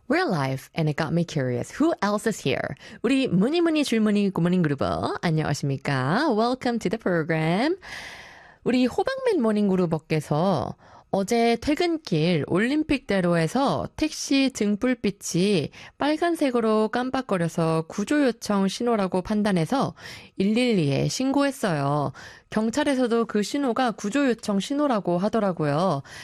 We're live and it got me curious. Who else is here? 우리 무늬무늬 줄무늬 굿모닝 그루버 안녕하십니까? Welcome to the program. 우리 호박맨 모닝 그루버께서 어제 퇴근길 올림픽대로에서 택시 등불빛이 빨간색으로 깜빡거려서 구조 요청 신호라고 판단해서 112에 신고했어요. 경찰에서도 그 신호가 구조 요청 신호라고 하더라고요.